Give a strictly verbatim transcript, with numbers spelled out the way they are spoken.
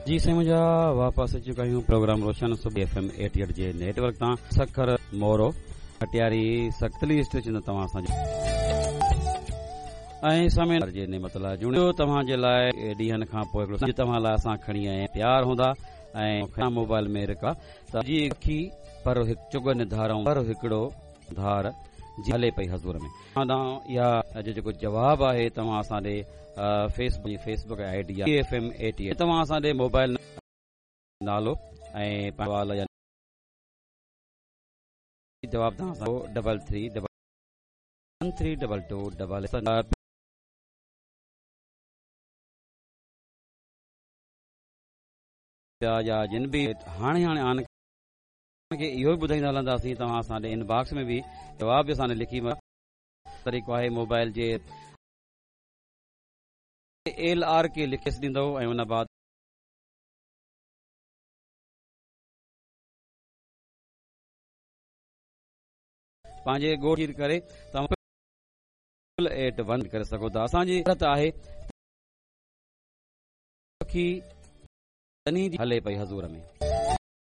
जी साईं, मुंहिंजा वापसि अची चुका आहियूं प्रोग्राम रोशन सुबह एफ एम अठासी जे नेटवर्क तां सखर मोरो हटियारी सख़्तली स्टेशन तव्हां सां ऐं समय जे नेमत लाइ जुड़ियो तव्हां जे लाइ ॾींहनि खां पोइ हिकिड़ो तव्हां लाइ असां खणी आया आहियूं तयार हूंदा ऐं मोबाइल में रिका त जी अखी पर चुगन धारूं पर हिकिड़ो धार हले पई हज़ूर में इहा अॼु जेको जवाबु आहे तव्हां असांजे Facebook Facebook I D F M eighty तव्हां असांजे मोबाइल नालो ऐं सवाल या जवाबु तव्हां double three double one three double two double या जिन बि हाणे हाणे आन खे इहो बि ॿुधाईंदा हलंदासीं तव्हां असांजे इनबॉक्स में बि जवाब बि असांखे लिखी तरीक़ो आहे मोबाइल जे एल आर के लिखे ॾींदो ऐं उन बाद पंहिंजे ॻोठ करे तव्हां एट वन करे सघो था। असांजी आहे हले पई हज़ूर में।